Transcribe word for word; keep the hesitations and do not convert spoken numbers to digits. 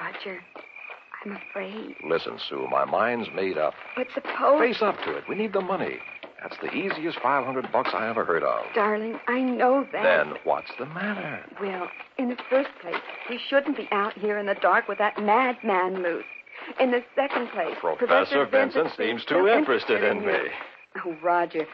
Roger. I'm afraid. Listen, Sue, my mind's made up. But suppose... Face up to it. We need the money. That's the easiest five hundred bucks I ever heard of. Darling, I know that. Then what's the matter? Well, in the first place, we shouldn't be out here in the dark with that madman loose. In the second place... Professor, Professor Vincent, Vincent seems too interested in me. Oh, Roger,